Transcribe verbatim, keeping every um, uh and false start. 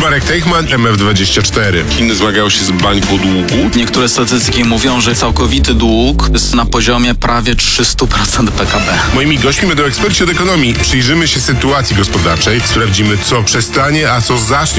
Marek Teichmann, M F dwadzieścia cztery. Chiny zmagają się z bańką długu. Niektóre statystyki mówią, że całkowity dług jest na poziomie prawie trzysta procent P K B. Moimi gośćmi będą eksperci od ekonomii. Przyjrzymy się sytuacji gospodarczej, sprawdzimy, co przestanie, a co zacznie